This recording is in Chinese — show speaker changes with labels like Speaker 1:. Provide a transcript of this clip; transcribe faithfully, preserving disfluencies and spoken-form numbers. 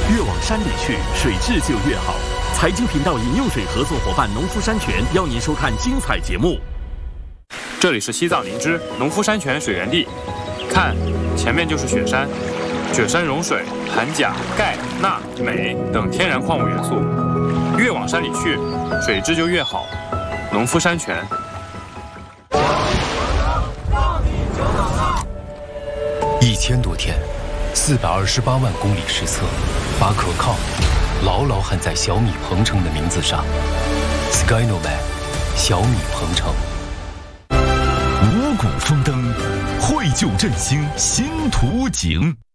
Speaker 1: 越往山里去，水质就越好。财经频道饮用水合作伙伴农夫山泉邀您收看精彩节目。
Speaker 2: 这里是西藏林芝农夫山泉水源地，看，前面就是雪山。雪山融水含钾、钙、钠、镁等天然矿物元素，越往山里去，水质就越好。农夫山泉。
Speaker 3: 一千多天，四百二十八万公里实测，把可靠牢牢焊在小米鹏程的名字上。Skynoman， 小米鹏程。
Speaker 4: 五谷丰登，绘就振兴新图景。